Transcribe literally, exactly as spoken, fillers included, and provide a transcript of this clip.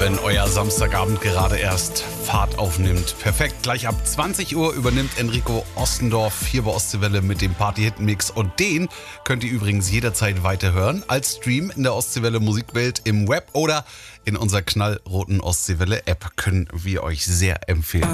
wenn euer Samstagabend gerade erst Fahrt aufnimmt. Perfekt, gleich ab zwanzig Uhr übernimmt Enrico Ostendorf hier bei Ostseewelle mit dem Party-Hit-Mix. Und den könnt ihr übrigens jederzeit weiterhören als Stream in der Ostseewelle Musikwelt im Web oder in unserer knallroten Ostseewelle-App. Können wir euch sehr empfehlen.